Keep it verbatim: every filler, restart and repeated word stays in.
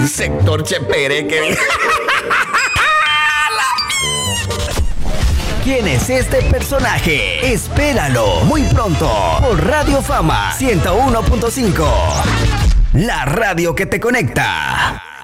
Sector Chepere, que... ¿Quién es este personaje? Espéralo muy pronto por Radio Fama ciento uno punto cinco. La radio que te conecta.